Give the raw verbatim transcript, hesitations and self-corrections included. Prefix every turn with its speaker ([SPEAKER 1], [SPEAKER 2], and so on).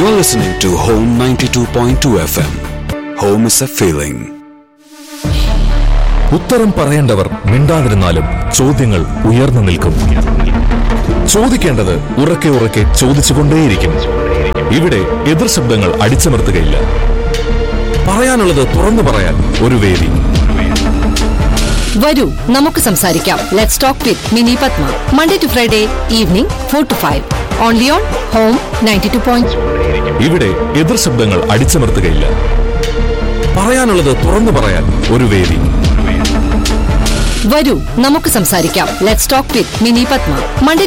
[SPEAKER 1] You're listening to Home ninety-two point two F M. Home is a feeling.
[SPEAKER 2] ഉത്തരം പറയേണ്ടവർ മിണ്ടാതിരുന്നാലും ചോദ്യങ്ങൾ ഉയർന്നു നിൽക്കും. ചോദിക്കേണ്ടത് ഉറക്കെ ഉറക്കെ ചോദിച്ചുകൊണ്ടേയിരിക്കും. ഇവിടെ എതിർ ശബ്ദങ്ങൾ അടിച്ചമർത്തുകയില്ല. പറയാനുള്ളത് തുറന്നു പറയാൻ ഒരു വേദി.
[SPEAKER 3] വരൂ നമുക്ക് സംസാരിക്കാം. Let's talk with mini Padma. Monday to Friday evening four to five. Only on home ninety-two point two.
[SPEAKER 2] ഇവിടെ എതിർ ശബ്ദങ്ങൾ അടിച്ചമർത്തുകയില്ല. പറയാനുള്ളത് തുറന്നു പറയാൻ ഒരു വേദി.
[SPEAKER 3] വരൂ നമുക്ക് സംസാരിക്കാം. Let's talk with mini Padma. Monday